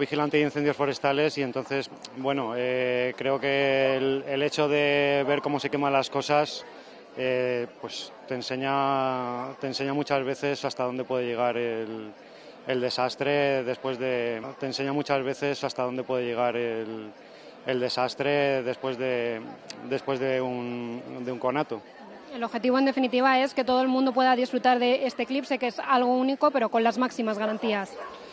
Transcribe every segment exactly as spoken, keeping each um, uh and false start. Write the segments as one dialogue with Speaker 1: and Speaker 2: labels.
Speaker 1: vigilante de incendios forestales y entonces, bueno, eh, creo que el, el hecho de ver cómo se queman las cosas, eh, pues te enseña, te enseña muchas veces hasta dónde puede llegar el, el desastre después de, te enseña muchas veces hasta dónde puede llegar el, el desastre después de, después de un, de un conato.
Speaker 2: El objetivo, en definitiva, es que todo el mundo pueda disfrutar de este eclipse, que es algo único, pero con las máximas garantías.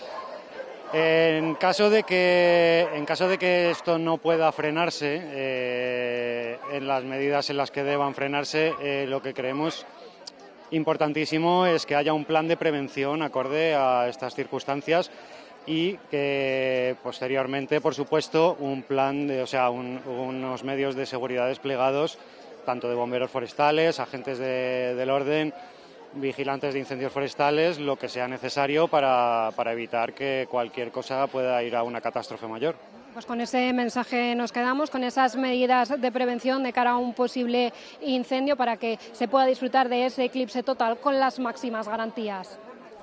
Speaker 1: En caso de que, en caso de que esto no pueda frenarse, eh, en las medidas en las que deban frenarse, eh, lo que creemos importantísimo es que haya un plan de prevención acorde a estas circunstancias y que posteriormente, por supuesto, un plan, de, o sea, un, unos medios de seguridad desplegados, tanto de bomberos forestales, agentes de, del orden, vigilantes de incendios forestales, lo que sea necesario para, para evitar que cualquier cosa pueda ir a una catástrofe mayor.
Speaker 2: Pues con ese mensaje nos quedamos, con esas medidas de prevención de cara a un posible incendio para que se pueda disfrutar de ese eclipse total con las máximas garantías.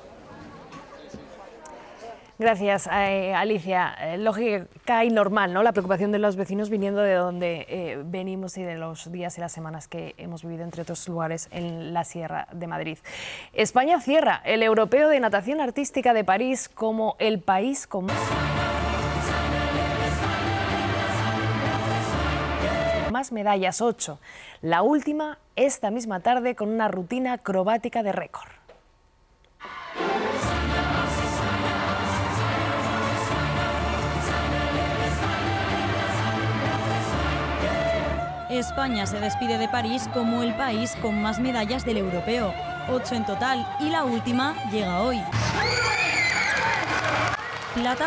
Speaker 3: Gracias, eh, Alicia. Eh, lógica y normal, ¿no? La preocupación de los vecinos viniendo de donde eh, venimos y de los días y las semanas que hemos vivido, entre otros lugares, en la Sierra de Madrid. España cierra el Europeo de Natación Artística de París como el país con más medallas, ocho. La última esta misma tarde con una rutina acrobática de récord.
Speaker 4: España se despide de París como el país con más medallas del europeo, ocho en total, y la última llega hoy. Plata